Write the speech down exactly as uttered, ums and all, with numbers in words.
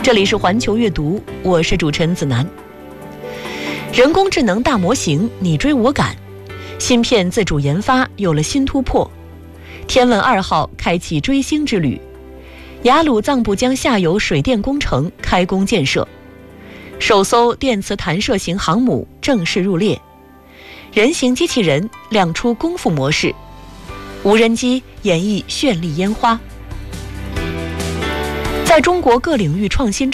这里是环球阅读，我是主持人子楠。人工智能大模型你追我赶，芯片自主研发有了新突破。天问二号开启追星之旅，雅鲁藏布江下游水电工程开工建设，首艘电磁弹射型航母正式入列，人形机器人亮出功夫模式，无人机演绎绚丽烟花。在中国各领域创新